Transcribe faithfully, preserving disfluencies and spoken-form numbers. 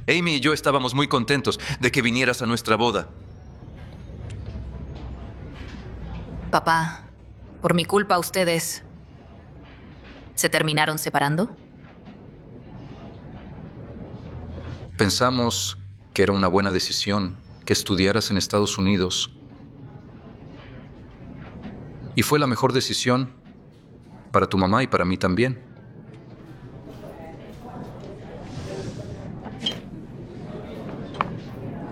Amy y yo estábamos muy contentos de que vinieras a nuestra boda. Papá, por mi culpa ustedes se terminaron separando. Pensamos que era una buena decisión que estudiaras en Estados Unidos. Y fue la mejor decisión para tu mamá y para mí también.